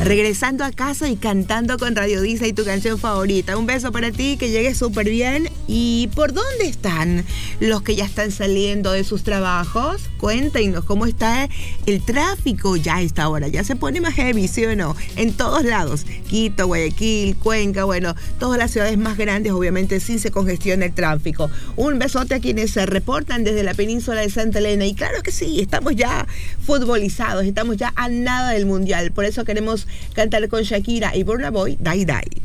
regresando a casa y cantando con Radio Disney tu canción favorita. Un beso para ti, que llegues súper bien. ¿Y por dónde están los que ya están saliendo de sus trabajos? Cuéntenos cómo está el tráfico ya a esta hora. Ya se pone más heavy, ¿sí o no? En todos lados. Quito, Guayaquil, Cuenca, bueno, todas las ciudades más grandes, obviamente, sí se congestiona el tráfico. Un besote a quienes se reportan desde la península de Santa Elena. Y claro que sí, estamos ya futbolizados, estamos ya a nada del Mundial. Por eso queremos cantar con Shakira y Burna Boy, Die Die.